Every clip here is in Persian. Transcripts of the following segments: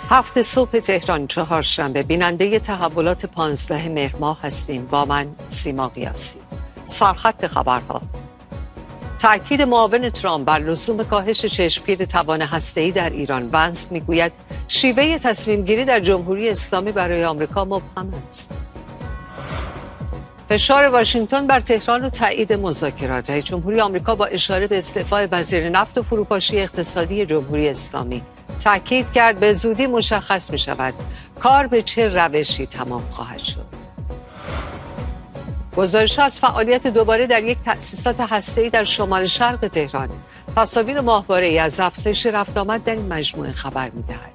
7 صبح تهران، چهارشنبه. بیننده تحولات 15 مهر ماه هستیم. با من سیما قیاسی. سرخط خبرها: تأکید معاون ترامپ بر لزوم کاهش چشمگیر توان هسته‌ای در ایران. ونس میگوید شیوه تصمیم گیری در جمهوری اسلامی برای آمریکا مبهم است. فشار واشنگتن بر تهران و تایید مذاکرات. رئیس جمهوری آمریکا با اشاره به استعفای وزیر نفت و فروپاشی اقتصادی جمهوری اسلامی تأکید کرد به زودی مشخص می شود کار به چه روشی تمام خواهد شد. گزارش از فعالیت دوباره در یک تأسیسات هسته‌ای در شمال شرق تهران تصاویر ماهواره‌ای از افزایش رفت آمد در این مجموعه خبر می دهد.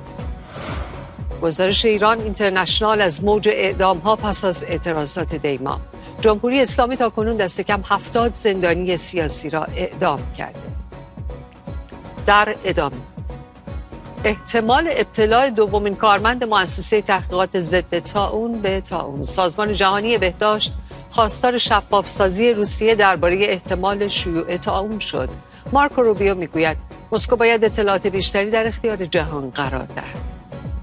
گزارش ایران اینترنشنال از موج اعدام‌ها پس از اعتراضات دیما. جمهوری اسلامی تاکنون دست کم 70 زندانی سیاسی را اعدام کرده. در ادامه احتمال ابتلاع دومین کارمند مؤسسه تحقیقات ضد طاعون به طاعون. سازمان جهانی بهداشت خواستار شفاف‌سازی روسیه درباره احتمال شیوع طاعون شد. مارکو روبیو میگوید مسکو باید اطلاعات بیشتری در اختیار جهان قرار دهد.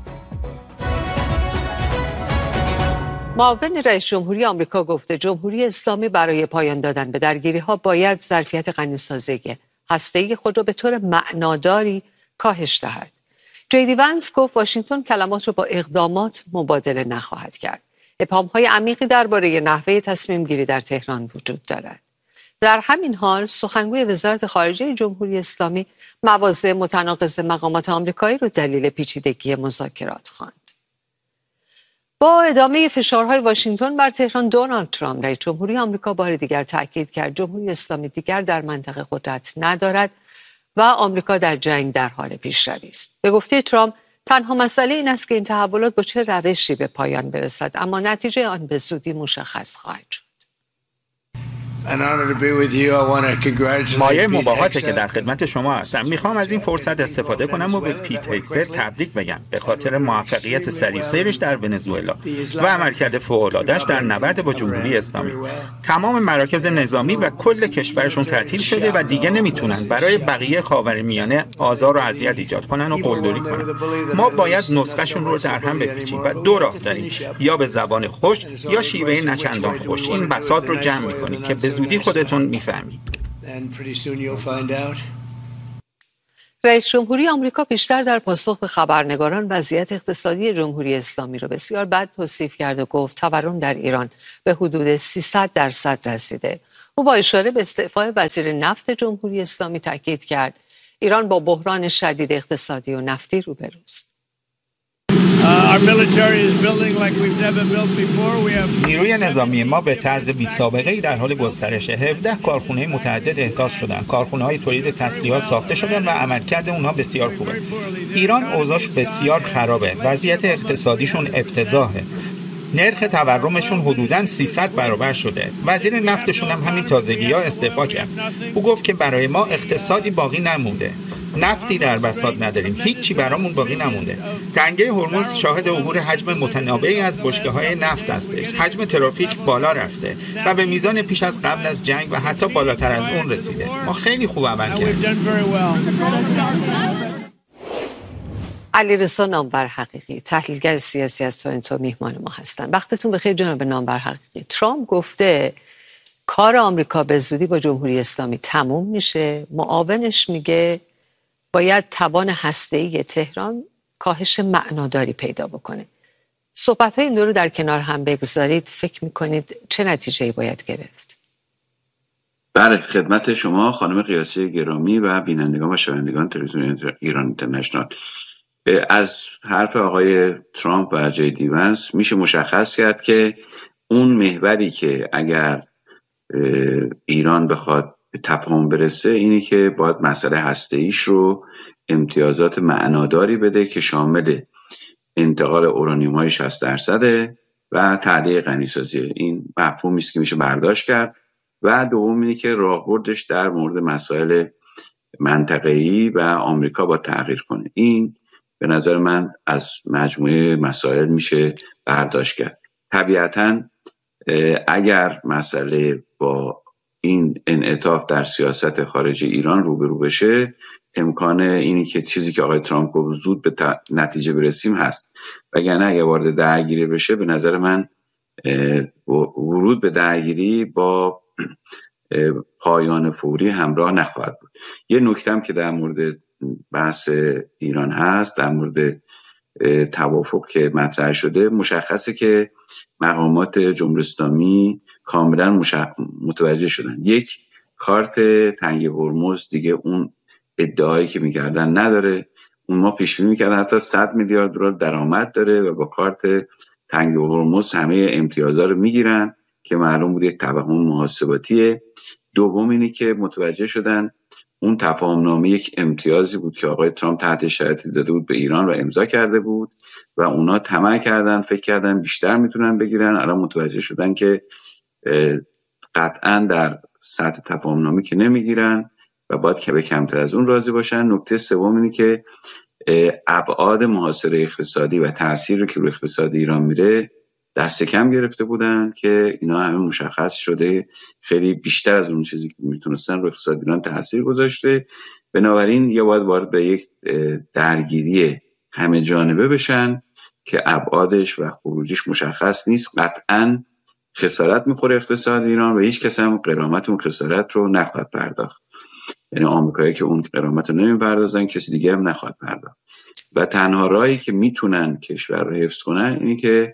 معاون رئیس جمهوری آمریکا گفته جمهوری اسلامی برای پایان دادن به درگیری‌ها باید ظرفیت غنی‌سازی هسته‌ای خود را به طور معناداری کاهش دهد. جیدی ونس گفت واشنگتن کلمات را با اقدامات مبادله نخواهد کرد. ابهام‌های عمیقی درباره نحوه تصمیم گیری در تهران وجود دارد. در همین حال سخنگوی وزارت خارجه جمهوری اسلامی مواضع متناقض مقامات آمریکایی را دلیل پیچیدگی مذاکرات خواند. با ادامه فشارهای واشنگتن بر تهران، دونالد ترامپ رئیس جمهوری آمریکا بار دیگر تاکید کرد جمهوری اسلامی دیگر در منطقه قدرت ندارد و آمریکا در جنگ در حال پیشروی است. به گفته ترامپ تنها مسئله این است که این تحولات با چه روشی به پایان برسد، اما نتیجه آن به زودی مشخص خواهد شد. مایه مباهاته که در خدمت شما هستم. میخوام از این فرصت استفاده کنم و به پیت هگست تبریک بگم به خاطر موفقیت سریع سیرش در ونزوئلا و عملکرد فوق‌العاده‌اش در نبرد با جمهوری اسلامی. تمام مراکز نظامی و کل کشورشون تعطیل شده و دیگه نمیتونن برای بقیه خاورمیانه آزار و اذیت ایجاد کنن و قلدری کنن. ما باید نسخه‌شون رو در هم بپیچیم و دو راه داریم، یا به زبان خوش یا شیوه نچندان خوش. این بساط رو جمع می‌کنیم که به زودی خودتون میفهمید. رئیس جمهوری آمریکا بیشتر در پاسخ به خبرنگاران وضعیت اقتصادی جمهوری اسلامی را بسیار بد توصیف کرد و گفت تورم در ایران به حدود 300% رسیده. او با اشاره به استعفای وزیر نفت جمهوری اسلامی تاکید کرد ایران با بحران شدید اقتصادی و نفتی روبروست. نیروی نظامی ما به طرز بی‌سابقه‌ای در حال گسترشه. 17 کارخانه متعدد احداث شدن. کارخانه‌های تولید تسلیحات ساخته شدن و عملکرد اونها بسیار خوبه. ایران اوضاعش بسیار خرابه. وضعیت اقتصادیشون افتضاحه. نرخ تورمشون حدوداً 300 برابر شده. وزیر نفتشون هم همین تازگی‌ها استعفا کرد. او گفت که برای ما اقتصادی باقی نمونده. نفتی در بساط نداریم، هیچی برامون باقی نمونده. تنگه هرمز شاهد عبور حجم متنوعی از بشکه‌های نفت هستش. حجم ترافیک بالا رفته و به میزان پیش از قبل از جنگ و حتی بالاتر از اون رسیده. ما خیلی خوب عمل کردیم. علیرضا نامور حقیقی، تحلیلگر سیاسی از تورنتو، میهمان ما هستند. وقتتون بخیر جناب نامور حقیقی. ترامپ گفته کار آمریکا به زودی با جمهوری اسلامی تموم میشه. معاونش میگه باید توان هسته‌ای تهران کاهش معناداری پیدا بکنه. صحبت‌های این دو رو در کنار هم بگذارید، فکر می‌کنید چه نتیجه‌ای باید گرفت؟ بله، خدمت شما خانم قیاسی گرامی و بینندگان و شنوندگان تلویزیون ایران اینترنشنال. از حرف آقای ترامپ و جیدی ونس میشه مشخص کرد که اون محوری که اگر ایران بخواد به تفاهم برسه اینی که باید مسئله هسته‌ایش رو امتیازات معناداری بده که شامل انتقال اورانیوم‌های 60% و تعلیق غنی‌سازی. این مفهومی است که میشه برداشت کرد. و دوم اینی که راهبردش در مورد مسائل منطقه‌ای و آمریکا با تغییر کنه. این به نظر من از مجموعه مسائل میشه برداشت کرد. طبیعتاً اگر مسئله با این انعطاف در سیاست خارجی ایران روبرو بشه، امکان اینی که چیزی که آقای ترامپ گفت زود به نتیجه برسیم هست، وگرنه اگه وارد درگیری بشه به نظر من ورود به درگیری با پایان فوری همراه نخواهد بود. یه نکته هم که در مورد بحث ایران هست، در مورد توافق که مطرح شده، مشخصه که مقامات جمهوری اسلامی کاملا متوجه شدن یک کارت تنگ هرمز دیگه اون ادعایی که میکردن نداره. اون ما پیش بینی میکردن حتی 100 میلیارد دلار درآمد داره و با کارت تنگ هرمز همه امتیازها رو میگیرن که معلوم بود یک توهم محاسباتیه. دوم اینی که متوجه شدن اون تفاهمنامه یک امتیازی بود که آقای ترامپ تحت شرایطی داده بود به ایران و امضا کرده بود و اونا طمع کردن، فکر کردن بیشتر میتونن بگیرن. الان متوجه شدن که قطعا در سطح تفاهمنامه که نمیگیرن و باید که به کمتر از اون راضی باشن. نکته سوم اینه که ابعاد محاصره اقتصادی و تأثیر که روی اقتصاد ایران میره دست کم گرفته بودن که اینا همه مشخص شده خیلی بیشتر از اون چیزی که میتونستن روی اقتصاد ایران تأثیر گذاشته. بنابراین یا باید وارد به یک درگیری همه جانبه بشن که ابعادش و خروجیش مشخص نیست. قطعاً خسارت میخوره اقتصاد ایران و هیچ کس هم غرامت اون خسارت رو نخواهد پرداخت. یعنی آمریکایی که اون غرامت رو نمیپردازن، کسی دیگه هم نخواهد پرداخت. و تنها راهی که میتونن کشور رو حفظ کنن اینه که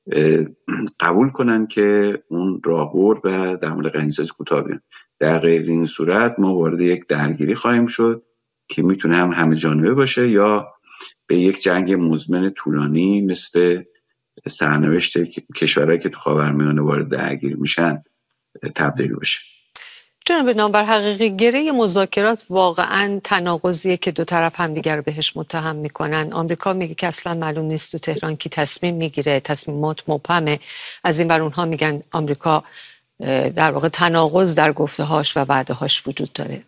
قبول کنن که اون راهبرد و در مورد غنیسازی کوتاه بیان. در غیر این صورت ما وارد یک درگیری خواهیم شد که میتونه هم همه جانبه باشه یا به یک جنگ مزمن طولانی مثل سرنوشت کشورهایی که تو خاورمیانه وارد درگیری میشن تبدیل بشه. جناب نامور حقیقی، گره مذاکرات واقعا تناقضیه که دو طرف همدیگر رو بهش متهم میکنن. آمریکا میگه که اصلا معلوم نیست تو تهران کی تصمیم میگیره، تصمیمات مبهمه. از این ور اونها میگن آمریکا در واقع تناقض در گفته‌هاش و وعده‌هاش وجود داره.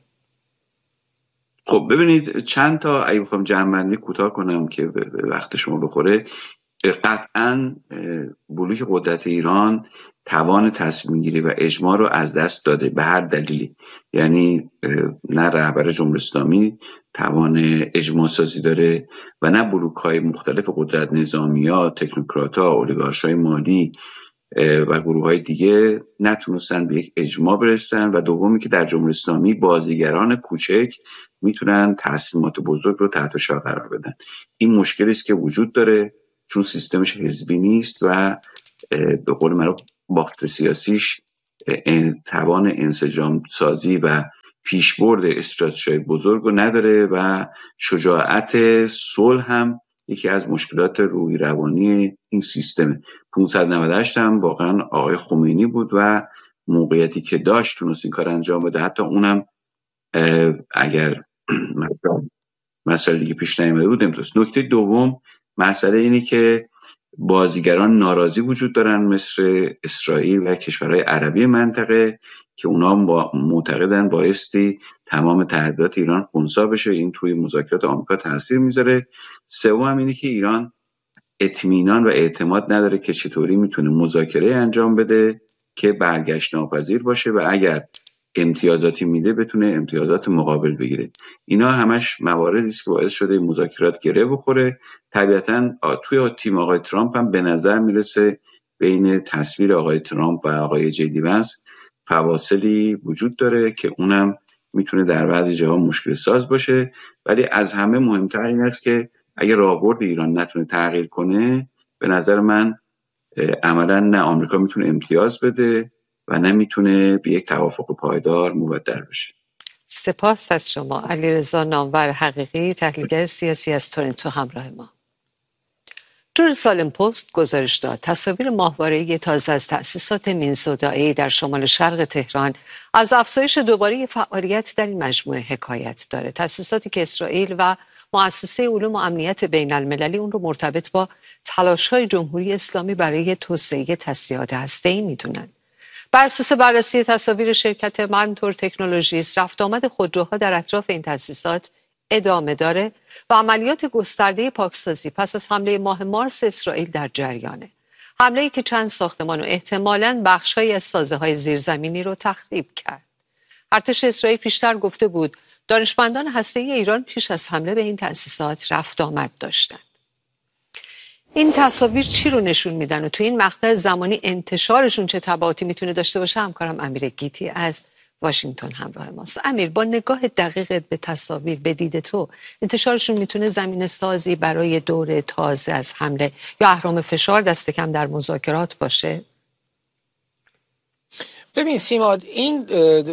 خب ببینید، چند تا اگه بخوام جمع‌بندی کوتاه کنم که به وقت شما بخوره، قطعاً بلوک قدرت ایران توان تصمیم گیری و اجماع رو از دست داده به هر دلیلی. یعنی نه رهبر جمهوری اسلامی توان اجماع سازی داره و نه بلوک‌های مختلف قدرت، نظامی‌ها، تکنوکرات‌ها، اولیگارش‌های مالی و گروه‌های دیگه نتونستن به یک اجماع برسن. و دومی که در جمهوری اسلامی بازیگران کوچک میتونن تصمیمات بزرگ رو تحت شعار قرار بدن. این مشکلی است که وجود داره چون سیستمش حزبی نیست و به قول معروف باخت سیاسیش توان انسجام سازی و پیشبرد استراتژی بزرگ رو نداره و شجاعت صلح هم یکی از مشکلات روحی روانی این سیستمه. 598 هم واقعا آقای خمینی بود و موقعیتی که داشت تونست این کار انجام بده. حتی اونم اگر مسئله دیگه پیش نیامده بود نمیتونست. نکته دوم مسئله اینه که بازیگران ناراضی وجود دارن مثل اسرائیل و کشورهای عربی منطقه که اونا معتقدن بایستی تمام تهدیدات ایران خنثی بشه. این توی مذاکرات آمریکا تاثیر میذاره. سوم اینه که ایران اطمینان و اعتماد نداره که چطوری میتونه مذاکره انجام بده که برگشت ناپذیر باشه و اگر امتیازاتی میده بتونه امتیازات مقابل بگیره. اینا همش مواردی است که باعث شده مذاکرات گره بخوره. طبیعتاً توی تیم آقای ترامپ هم به نظر میرسه بین تصویر آقای ترامپ و آقای جی دی ونس فواصلی وجود داره که اونم میتونه در بعضی جاها مشکل ساز باشه. ولی از همه مهمتر این است که اگه راهبرد ایران نتونه تغییر کنه، به نظر من عملاً نه آمریکا میتونه امتیاز بده و نمیتونه به یک توافق پایدار مبدل بشه. سپاس از شما علیرضا نامور حقیقی، تحلیلگر سیاسی از تورنتو همراه ما. جروسالم پست گزارش داد تصاویر ماهواره‌ای تازه از تأسیسات مینزودایی در شمال شرق تهران از افزایش دوباره فعالیت در این مجموعه حکایت داره. تأسیساتی که اسرائیل و مؤسسه علوم و امنیت بین المللی اون رو مرتبط با تلاش‌های جمهوری اسلامی برای توسعه تسلیحات هسته‌ای میدونن. بر اساس بررسی تصاویر شرکت منتور تکنولوژیز، رفت آمد خودروها در اطراف این تأسیسات ادامه داره و عملیات گسترده پاکسازی پس از حمله ماه مارس اسرائیل در جریانه. حمله‌ای که چند ساختمان و احتمالاً بخش‌هایی از سازه‌های زیرزمینی رو تخریب کرد. ارتش اسرائیل پیشتر گفته بود دانشمندان هسته‌ای ایران پیش از حمله به این تأسیسات رفت آمد داشتند. این تصاویر چی رو نشون میدن و تو این مقطع زمانی انتشارشون چه تبعاتی میتونه داشته باشه؟ همکارم امیر گیتی از واشنگتن همراه ماست. امیر، با نگاه دقیقت به تصاویر، به دید تو، انتشارشون میتونه زمینه سازی برای دور تازه از حمله یا اهرام فشار دست کم در مذاکرات باشه؟ ببین سیما، این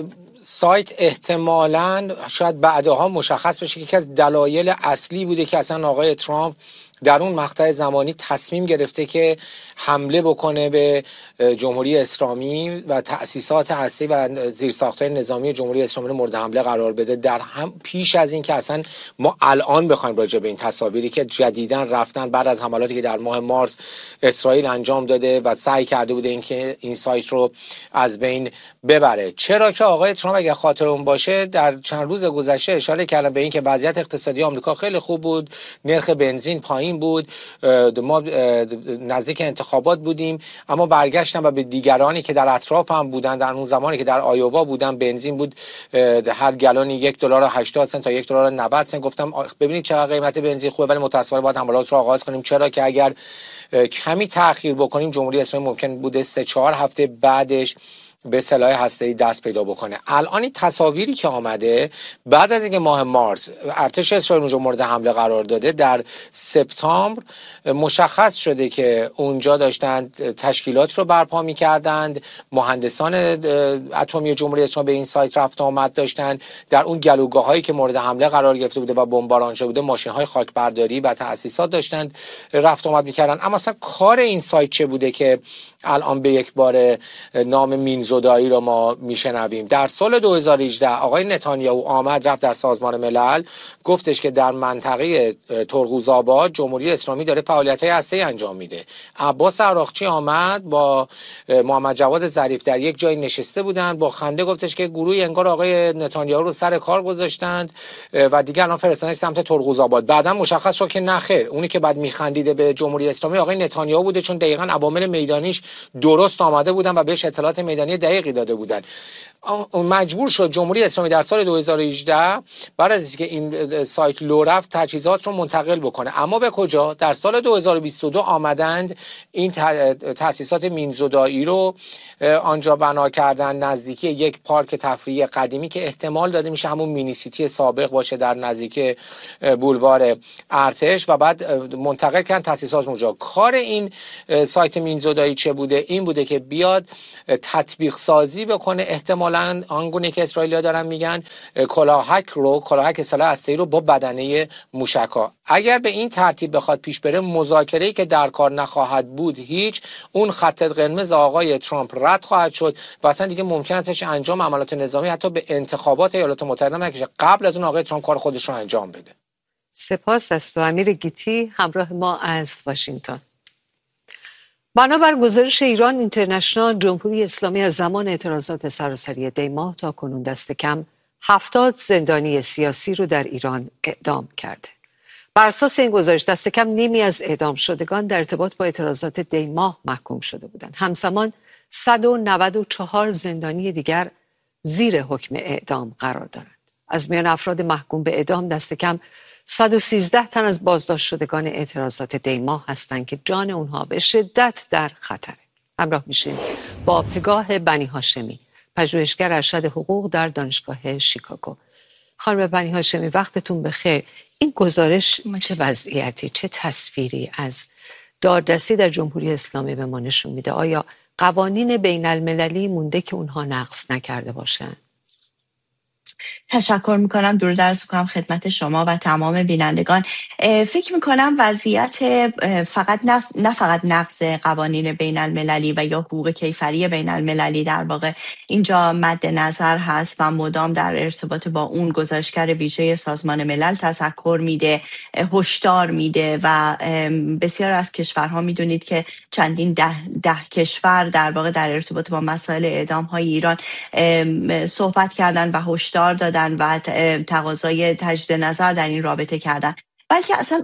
سایت احتمالاً شاید بعدها مشخص بشه که یکی از دلایل اصلی بوده که اصلا آقای ترامپ در اون مقطع زمانی تصمیم گرفته که حمله بکنه به جمهوری اسلامی و تأسیسات هسته‌ای و زیرساخت‌های نظامی جمهوری اسلامی رو مورد حمله قرار بده، در هم پیش از این که اصلا ما الان بخوایم راجع به این تصاویری که جدیداً رفتن بعد از حملاتی که در ماه مارس اسرائیل انجام داده و سعی کرده بوده اینکه این سایت رو از بین ببره. چرا که آقای ترامپ اگه خاطرمون باشه در چند روز گذشته اشاره کردن به اینکه وضعیت اقتصادی آمریکا خیلی خوب بود، نرخ بنزین پایین بود، ما نزدیک انتخابات بودیم، اما برگشتم و به دیگرانی که در اطراف هم بودن در اون زمانی که در آیووا بودن بنزین بود هر گالونی $1.80 تا $1.90، گفتم ببینید چقدر قیمت بنزین خوبه، ولی متأسفانه باید حملات رو آغاز کنیم. چرا که اگر کمی تأخیر بکنیم جمهوری اسلامی ممکن بوده 3-4 هفته بعدش به سلاح هسته‌ای دست پیدا بکنه. الان این تصاویری که آمده بعد از اینکه ماه مارس ارتش اسرائیل اونجا مورد حمله قرار داده، در سپتامبر مشخص شده که اونجا داشتند تشکیلات رو برپا می‌کردند، مهندسان اتمی جمهوری اسلامی به این سایت رفت آمد داشتند، در اون گلوگاه‌هایی که مورد حمله قرار گرفته بوده و بمباران شده بوده ماشین‌های خاکبرداری و تأسیسات داشتند رفت آمد می‌کردن. اما اصلا کار این سایت چه بوده که الان به یک بار نام مینزودایی رو ما میشنویم؟ در سال 2018 آقای نتانیاهو آمد رفت در سازمان ملل گفتش که در منطقه ترقوزآباد جمهوری اسلامی داره فعالیت‌های هسته‌ای انجام میده. عباس عراقچی آمد با محمد جواد ظریف در یک جای نشسته بودن، با خنده گفتش که گروهی انگار آقای نتانیاهو رو سر کار گذاشتند و دیگه الان فرستادنش سمت ترقوزآباد. بعدا مشخص شد که نخیر، اونی که بعد میخندیده به جمهوری اسلامی آقای نتانیاهو بوده، چون دقیقاً عوامل میدانیش درست آمده بودن و بهش اطلاعات میدانی دقیقی داده بودن. مجبور شد جمهوری اسلامی در سال 2018 بعد از اینکه این سایت لو رفت تجهیزات رو منتقل بکنه. اما به کجا؟ در سال 2022 آمدند این تأسیسات مینزودایی رو آنجا بنا کردن نزدیکی یک پارک تفریحی قدیمی که احتمال داده میشه همون مینی سیتی سابق باشه در نزدیک بولوار ارتش، و بعد منتقل کردن تأسیسات اونجا. کار این سایت مینزودایی چه بوده؟ این بوده که بیاد تطبیق سازی بکنه، احتمالاً آنگونه که اسرائیلی‌ها دارن میگن کلاهک سلاح هسته‌ای رو با بدنه موشک‌ها. اگر به این ترتیب بخواد پیش بره، مذاکره‌ای که در کار نخواهد بود، هیچ، اون خط قرمز آقای ترامپ رد خواهد شد و اصلا دیگه ممکن استش انجام عملیات نظامی حتی به انتخابات ایالات متحده نکشه. قبل از اون آقای ترامپ کار خودش رو انجام بده. سپاس از تو امیر گیتی همراه ما از واشنگتن. بنابر گزارش ایران اینترنشنال، جمهوری اسلامی از زمان اعتراضات سراسری دی ماه تا کنون دست کم 70 زندانی سیاسی رو در ایران اعدام کرده. بر اساس این گزارش دست کم نیمی از اعدام شدگان در ارتباط با اعتراضات دی ماه محکوم شده بودند. همزمان 194 زندانی دیگر زیر حکم اعدام قرار دارند. از میان افراد محکوم به اعدام دست کم 113 تن از بازداشت شدگان اعتراضات دی ماه هستند که جان اونها به شدت در خطره. همراه میشیم با پگاه بنی هاشمی، پژوهشگر ارشد حقوق در دانشگاه شیکاگو. خانم بنی هاشمی وقتتون بخیر. این گزارش چه وضعیتی، چه تصویری از دادرسی در جمهوری اسلامی به ما نشون میده؟ آیا قوانین بین المللی مونده که اونها نقض نکرده باشن؟ تشکر میکنم، درود عرض میکنم خدمت شما و تمام بینندگان. فکر میکنم وضعیت نه فقط نقض قوانین بین المللی و یا حقوق کیفری بین المللی در واقع اینجا مد نظر هست و مدام در ارتباط با اون گزارشگر ویژه سازمان ملل تذکر میده، هشدار میده و بسیار از کشورها میدونید که چندین ده کشور در واقع در ارتباط با مسائل اعدام های ایران صحبت کردن و هشدار دادن و تقاضای تجدید نظر در این رابطه کردن. بلکه اصلا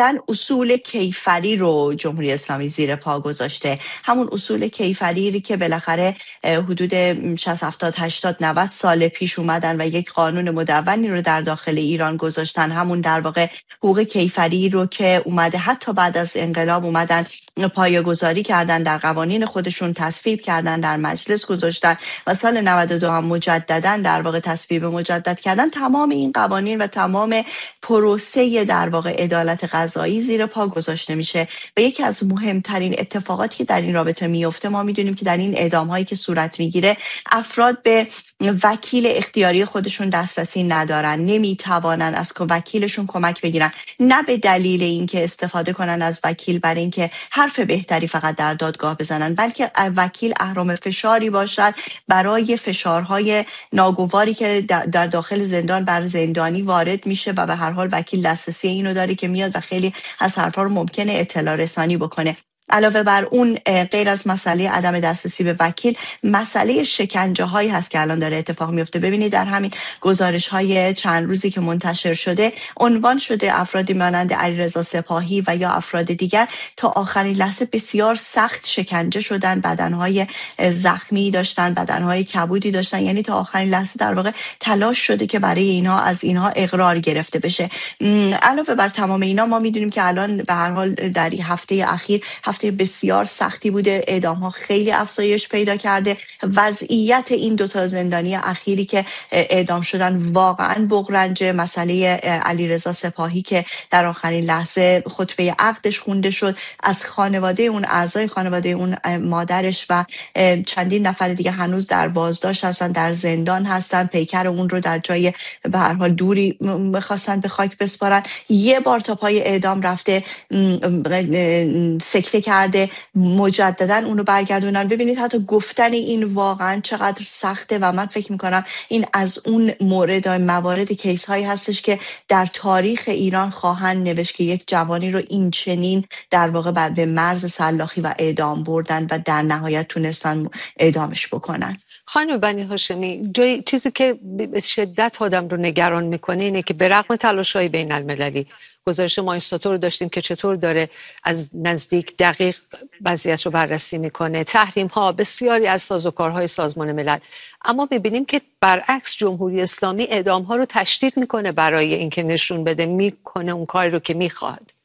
اصول کیفری رو جمهوری اسلامی زیر پا گذاشته. همون اصول کیفری که بالاخره حدود 60 70 80 90 سال پیش اومدن و یک قانون مدونی رو در داخل ایران گذاشتن، همون در واقع حقوق کیفری رو که اومده حتی بعد از انقلاب اومدن پایه‌گذاری کردن، در قوانین خودشون تصویب کردن، در مجلس گذاشتن و سال 92 هم مجددا در واقع تصویب مجدد کردن. تمام این قوانین و تمام پروسه در واقع عدالت قضایی زیر پا گذاشته میشه و یکی از مهمترین اتفاقاتی که در این رابطه میفته، ما میدونیم که در این اعدام هایی که صورت میگیره افراد به وکیل اختیاری خودشون دسترسی ندارن، نمیتوانن از وکیلشون کمک بگیرن، نه به دلیل اینکه استفاده کنن از وکیل برای اینکه حرف بهتری فقط در دادگاه بزنن، بلکه وکیل اهرم فشاری باشد برای فشارهای ناگواری که در داخل زندان بر زندانی وارد میشه و به هر حال وکیل دسترسی اینو داره که میاد و خیلی از حرفا رو ممکنه اطلاع رسانی بکنه. علاوه بر اون، غیر از مسئله عدم دسترسی به وکیل، مسئله شکنجه هایی هست که الان داره اتفاق میفته. ببینید در همین گزارش های چند روزی که منتشر شده عنوان شده افرادی مانند علیرضا سپاهی و یا افراد دیگر تا آخرین لحظه بسیار سخت شکنجه شدن، بدنهای زخمی داشتن، بدنهای کبودی داشتن، یعنی تا آخرین لحظه در واقع تلاش شده که برای اینها از اینها اقرار گرفته بشه. علاوه بر تمام اینا، ما میدونیم که الان به هر حال در هفته اخیر هفته بسیار سختی بوده، اعدام ها خیلی افزایش پیدا کرده. وضعیت این دوتا زندانی اخیری که اعدام شدن واقعا بغرنجه. مسئله علیرضا سپاهی که در آخرین لحظه خطبه عقدش خونده شد، از خانواده اون، اعضای خانواده اون، مادرش و چندین نفر دیگه هنوز در بازداشت هستن، در زندان هستن، پیکر اون رو در جای به هر حال دوری می‌خواستن به خاک بسپارن. یه بار تا پای اعدام رفته، سکته کرده، مجددا اونو برگردونن. ببینید حتی گفتن این واقعا چقدر سخته و من فکر میکنم این از اون موارد کیس هایی هستش که در تاریخ ایران خواهند نوشت که یک جوانی رو این چنین در واقع بعد به مرز سلاخی و اعدام بردن و در نهایت تونستن اعدامش بکنن. خانم بنی هاشمی، چیزی که به شدت آدم رو نگران میکنه اینه که به رغم تلاش‌های بین المللی، گزارش مایستاتو رو داشتیم که چطور داره از نزدیک دقیق وضعیت رو بررسی میکنه، تحریم ها، بسیاری از سازوکارهای سازمان ملل، اما میبینیم که برعکس جمهوری اسلامی اعدام ها رو تشدید میکنه برای اینکه نشون بده میکنه اون کاری رو که میخواد.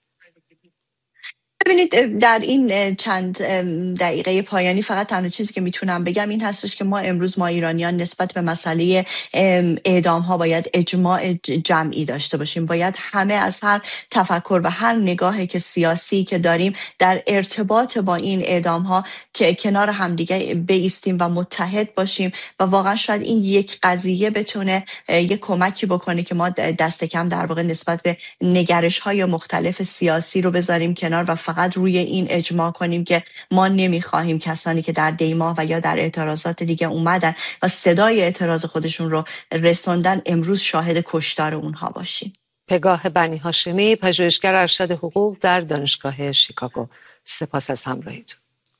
ببینید در این چند دقیقه پایانی فقط تنها چیزی که میتونم بگم این هستش که ما امروز ایرانیان نسبت به مسئله اعدام ها باید اجماع جمعی داشته باشیم. باید همه از هر تفکر و هر نگاهی که سیاسی که داریم در ارتباط با این اعدام ها که کنار همدیگه بایستیم و متحد باشیم و واقعا شاید این یک قضیه بتونه یک کمکی بکنه که ما دست کم در واقع نسبت به نگرش های مختلف سیاسی رو بذاریم کنار و فقط روی این اجماع کنیم که ما نمیخواهیم کسانی که در دیما و یا در اعتراضات دیگه اومدن و صدای اعتراض خودشون رو رسوندن امروز شاهد کشتار اونها باشیم. پگاه بنی هاشمی، پژوهشگر ارشد حقوق در دانشگاه شیکاگو، سپاس از همراهیتون.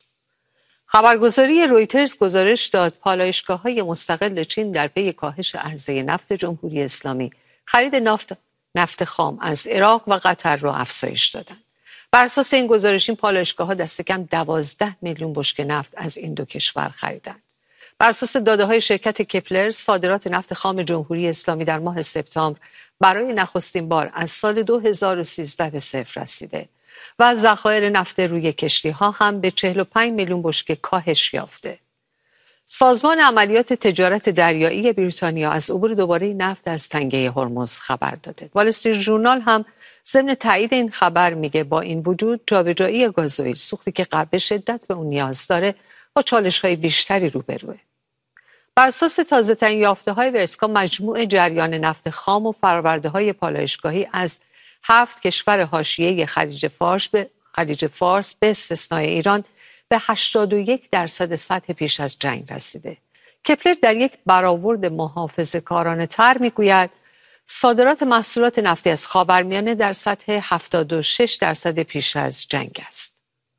خبرگزاری رویترز گزارش داد پالایشگاه‌های مستقل چین در پی کاهش عرضه نفت جمهوری اسلامی خرید نفت خام از عراق و قطر را افزایش دادند. بر اساس این گزارش این پالایشگاه‌ها دست کم 12 میلیون بشکه نفت از این دو کشور خریدند. بر اساس داده‌های شرکت کپلر، صادرات نفت خام جمهوری اسلامی در ماه سپتامبر برای نخستین بار از سال 2013 به صفر رسیده و ذخایر نفت روی کشتی‌ها هم به 45 میلیون بشکه کاهش یافته. سازمان عملیات تجارت دریایی بریتانیا از عبور دوباره نفت از تنگه هرمز خبر داده. وال استریت ژورنال هم ضمن تایید این خبر میگه با این وجود جابجایی گازوئیل، سوختی که به شدت به اون نیاز داره، با چالش‌های بیشتری روبروه. بر اساس تازه‌ترین یافته‌های ورسکا، مجموع جریان نفت خام و فرورده‌های پالایشگاهی از 7 کشور حاشیه خلیج فارس به استثنای ایران به 81% سطح پیش از جنگ رسیده. کپلر در یک برآورد محافظه‌کارانه‌تر میگوید صادرات محصولات نفتی از خاورمیانه در سطح 76% پیش از جنگ است.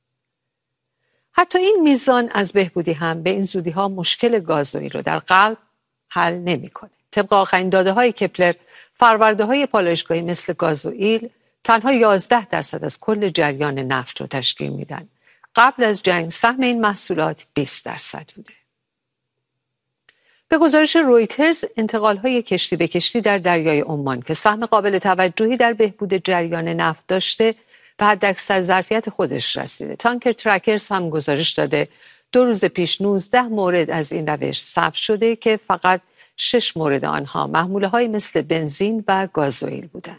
حتی این میزان از بهبودی هم به این زودی‌ها مشکل گازوئیل رو در قلب حل نمی‌کنه. طبق آخرین داده‌های کپلر، فرورده‌های پالایشگاهی مثل گازوئیل تنها 11% از کل جریان نفت رو تشکیل میدن. قبل از جنگ سهم این محصولات 20% بوده. به گزارش رویترز، انتقال‌های کشتی به کشتی در دریای عمان که سهم قابل توجهی در بهبود جریان نفت داشته، به حداکثر ظرفیت خودش رسیده. تانکر ترکرز هم گزارش داده 2 روز پیش 19 مورد از این روش ثبت شده که فقط 6 مورد آنها محموله‌های مثل بنزین و گازوئیل بودند.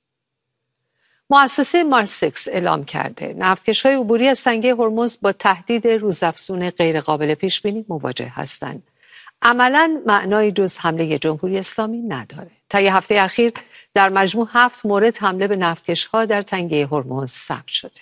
مؤسسه مارسکس اعلام کرده نفتکش‌های عبوری از تنگه هرمز با تهدید روزافزون غیرقابل پیش‌بینی مواجه هستند. عملاً معنای جز حمله جمهوری اسلامی نداره. طی هفته اخیر در مجموع 7 مورد حمله به نفتکش‌ها در تنگه هرمز ثبت شده.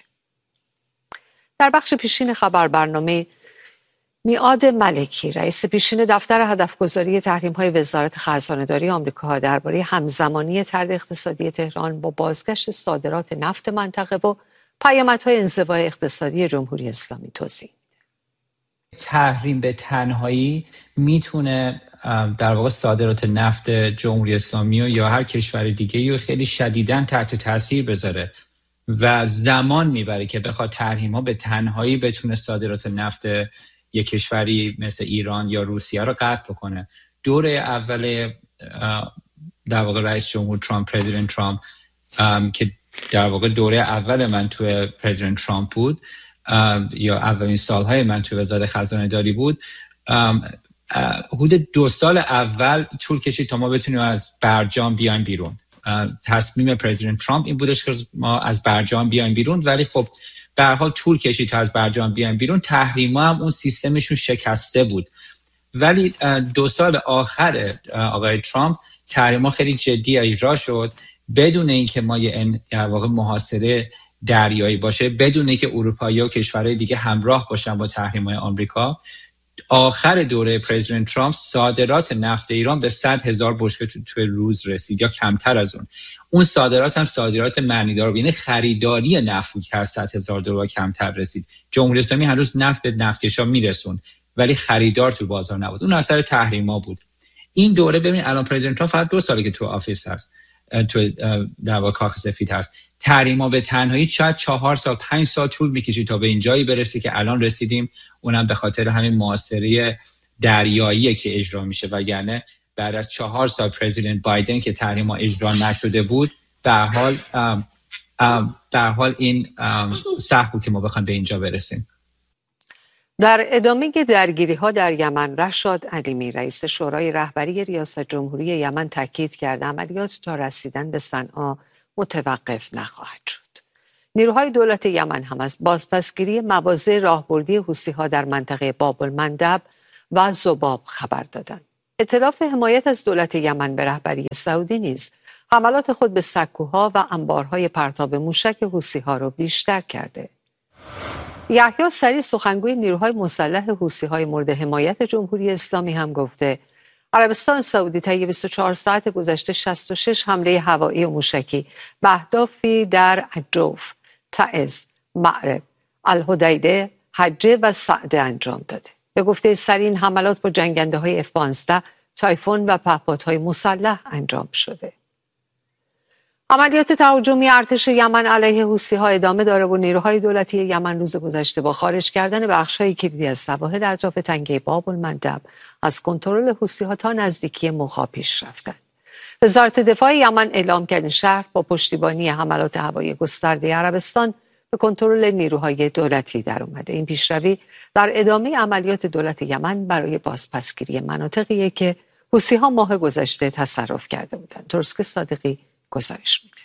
در بخش پیشین خبر برنامه، میعاد ملکی رئیس پیشین دفتر هدفگذاری تحریم‌های وزارت خزانه‌داری آمریکا درباره همزمانی طرد اقتصادی تهران با بازگشت صادرات نفت منطقه و پیامدهای انزوا اقتصادی جمهوری اسلامی توضیح میده. تحریم به تنهایی میتونه در واقع صادرات نفت جمهوری اسلامی یا هر کشور دیگه‌ای رو خیلی شدیداً تحت تاثیر بذاره و زمان میبره که بخواد تحریم‌ها به تنهایی بتونه صادرات نفت یک کشوری مثل ایران یا روسیه رو قطع بکنه. دوره اول در واقع رئیس جمهور ترامپ، پرزیدنت ترامپ، که در واقع دوره اول من توی پرزیدنت ترامپ بود یا اولین سالهای من توی وزارت خزانه داری بود، حدود 2 سال اول طول کشید تا ما بتونیم از برجام بیایم بیرون. تصمیم پرزیدنت ترامپ این بودش که ما از برجام بیایم بیرون، ولی خب به هر حال طول کشید تا از برجام بیایم بیرون. تحریما هم اون سیستمشون شکسته بود، ولی 2 سال آخر آقای ترامپ تحریما خیلی جدی اجرا شد بدون اینکه ما یه در واقع محاصره دریایی باشه، بدون اینکه اروپایی و کشورهای دیگه همراه باشن با تحریم‌های آمریکا. آخر دوره پرزیدنت ترامپ صادرات نفت ایران به 100,000 بشکه توی روز رسید یا کمتر از اون صادرات هم صادرات معنیدار، یعنی خریداری نفت که از 100,000 دلار کمتر رسید. جمهوری اسلامی هنوز نفت به نفتکشا میرسوند ولی خریدار تو بازار نبود. اون اثر تحریما بود. این دوره ببین الان پرزیدنت ترامپ فقط 2 ساله که تو آفیس هست، تو در واقع کاخ سفید هست. تحریما به تنهایی شاید 4 سال 5 سال طول میکشید تا به این جایی برسه که الان رسیدیم، اونم به خاطر همین محاصره دریایی که اجرا میشه، وگرنه بعد از 4 سال پرزیدنت بایدن که تحریما اجرا نشده بود، در حال این سخت بود که ما بخوایم به اینجا برسیم. در ادامه درگیری‌ها در یمن، رشاد علیمی رئیس شورای رهبری ریاست جمهوری یمن تاکید کرد عملیات تا رسیدن به صنعا متوقف نخواهد شد. نیروهای دولت یمن هم از بازپسگیری مواضع راهبردی حوثی‌ها در منطقه باب المندب و ذباب خبر دادند. ائتلاف حمایت از دولت یمن به رهبری سعودی نیز حملات خود به سکوها و انبارهای پرتاب موشک حوثی‌ها را بیشتر کرده. یحیی سریع سخنگوی نیروهای مسلح حوثی‌های مورد حمایت جمهوری اسلامی هم گفته عربستان سعودی طی 24 ساعت گذشته 66 حمله هوایی و موشکی به اهدافی در الجوف، تعز، مأرب، الحدیده، حجه و سعده انجام داده. به گفته سریع این حملات با جنگنده‌های F-15، تایفون و پهپادهای مسلح انجام شده. عملیات تهاجمی ارتش یمن علیه حوثی‌ها ادامه داره و نیروهای دولتی یمن روز گذشته با خارج کردن بخش‌های کلیدی از سواحل اطراف تنگه باب المندب از کنترل حوثی‌ها تا نزدیکی موخا پیش رفتند. وزارت دفاع یمن اعلام کرد این شهر با پشتیبانی حملات هوایی گسترده عربستان به کنترل نیروهای دولتی در اومده. این پیشروی در ادامه عملیات دولت یمن برای بازپسگیری مناطقی که حوثی‌ها ماه گذشته تصرف کرده بودند. ترسک صادقی گزارش میده.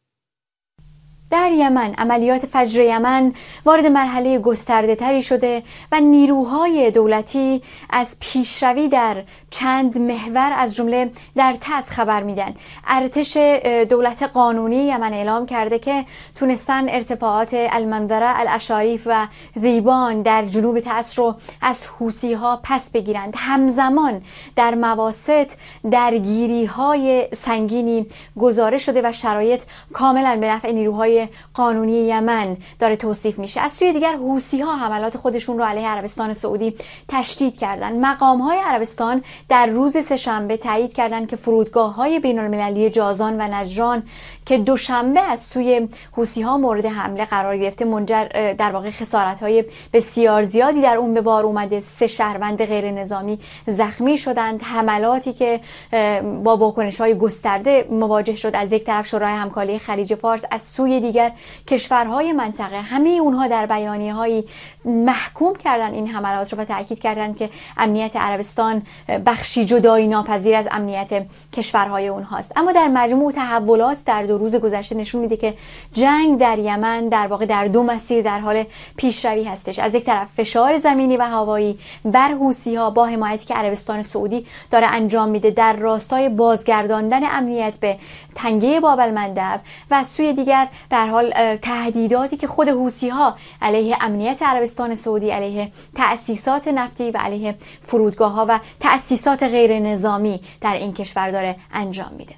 در یمن عملیات فجر یمن وارد مرحله گسترده تری شده و نیروهای دولتی از پیشروی در چند محور از جمله در تعز خبر میدن. ارتش دولت قانونی یمن اعلام کرده که تونستن ارتفاعات المنظره، الاشاریف و ذیبان در جنوب تعز رو از حوثی‌ها پس بگیرند. همزمان در مواسط درگیری‌های سنگینی گزارش شده و شرایط کاملا به نفع نیروهای کنترل قانونی یمن داره توصیف میشه. از سوی دیگر حوثی‌ها حملات خودشون رو علیه عربستان سعودی تشدید کردن. مقام‌های عربستان در روز سه‌شنبه تایید کردند که فرودگاه‌های بین‌المللی جازان و نجران که دوشنبه از سوی حوثی‌ها مورد حمله قرار گرفته، منجر در واقع خسارت‌های بسیار زیادی در اون به بار اومده. 3 شهروند غیر نظامی زخمی شدند. حملاتی که با واکنش‌های گسترده مواجه شد از یک طرف شورای همکاری خلیج فارس، از سوی دیگر کشورهای منطقه، همه اونها در بیانیه‌هایی محکوم کردن این حملات رو و تاکید کردند که امنیت عربستان بخشی جدایی ناپذیر از امنیت کشورهای اونهاست. اما در مجموع تحولات در 2 روز گذشته نشون میده که جنگ در یمن در واقع در 2 مسیر در حال پیشروی هستش. از یک طرف فشار زمینی و هوایی بر حوثی‌ها با حمایتی که عربستان سعودی داره انجام میده در راستای بازگرداندن امنیت به تنگه باب المندب، و از سوی دیگر به هر حال تهدیداتی که خود حوثی‌ها علیه امنیت عربستان سعودی، علیه تأسیسات نفتی و علیه فرودگاه‌ها و تأسیسات غیر نظامی در این کشور داره انجام میده.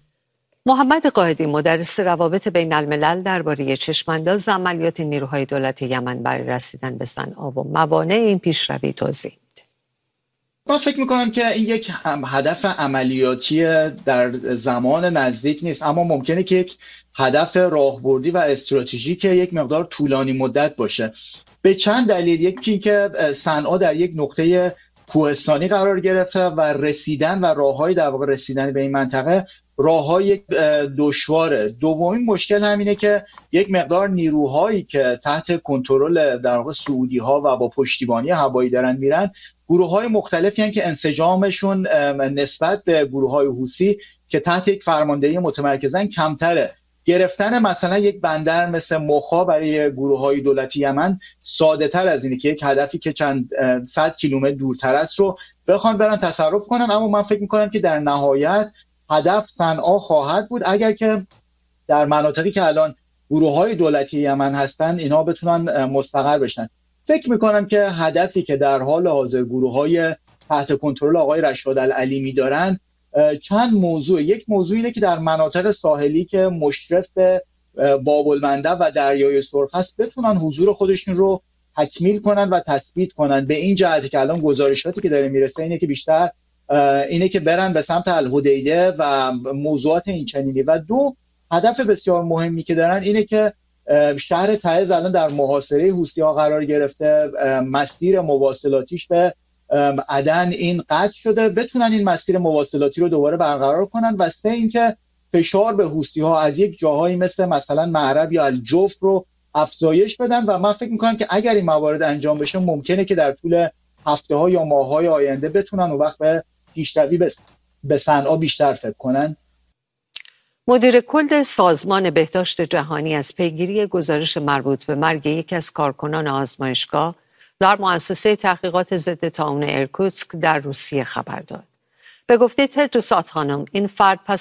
محمد قائدی، مدرس روابط بین الملل، درباره چشمانداز عملیات نیروهای دولتی یمن برای رسیدن به صنعا و موانع این پیشروی توضیح میده. من فکر میکنم که این یک هدف عملیاتی در زمان نزدیک نیست، اما ممکنه که یک هدف راهبردی و استراتژیک یک مقدار طولانی مدت باشه، به چند دلیل. یکی که صنعا در یک نقطه کوهستانی قرار گرفته و رسیدن و راههای در واقع رسیدن به این منطقه راههای دشواره. دومین مشکل همینه که یک مقدار نیروهایی که تحت کنترل در واقع سعودی ها و با پشتیبانی هوایی دارن میرن، گروه‌های مختلفی هستند که انسجامشون نسبت به گروه‌های حوثی که تحت یک فرماندهی متمرکزن کمتره. گرفتن مثلا یک بندر مثل مخا برای گروه‌های دولتی یمن ساده تر از اینه که یک هدفی که چند 100 کیلومتر دورتر است رو بخوان برن تصرف کنن. اما من فکر می‌کنم که در نهایت هدف صنعا خواهد بود، اگر که در مناطقی که الان گروه‌های دولتی یمن هستن اینها بتونن مستقر بشن. فکر می‌کنم که هدفی که در حال حاضر گروه‌های تحت کنترل آقای رشاد العلیمی دارن چند موضوع. یک موضوع اینه که در مناطق ساحلی که مشرف به باب المندب و دریای سرخ هست بتونن حضور خودشون رو تکمیل کنن و تثبیت کنن. به این جهت که الان گزارشاتی که داره میرسه اینه که بیشتر اینه که برن به سمت الحدیده و موضوعات این چنینی. و 2 هدف بسیار مهمی که دارن اینه که شهر تعز الان در محاصره حوثی‌ها قرار گرفته، مسیر مواصلاتیش به عدن این قطع شده، بتونن این مسیر مواصلاتی رو دوباره برقرار کنن. و 3 اینکه فشار به حوثی‌ها از یک جاهایی مثلا معرب یا الجوف رو افزایش بدن. و من فکر می‌کنم که اگر این موارد انجام بشه ممکنه که در طول هفته‌ها یا ماه‌های آینده بتونن اون وقت به پیشروی به صنعا بیشتر فکر کنند. مدیر کل سازمان بهداشت جهانی از پیگیری گزارش مربوط به مرگ یکی از کارکنان آزمایشگاه در مؤسسه تحقیقات ضد طاعون ایرکوتسک در روسیه خبر داد. به گفته تدروس آدهانوم، این فرد پس